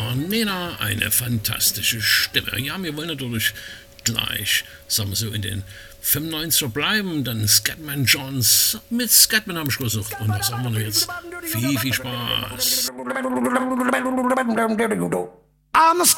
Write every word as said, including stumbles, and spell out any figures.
Nena, eine fantastische Stimme. Ja, wir wollen natürlich gleich, sagen wir so, in den fünfundneunziger bleiben, dann Scatman Johns mit Scatman am Schluss. Und das sagen wir jetzt. Viel, viel Spaß. I'm a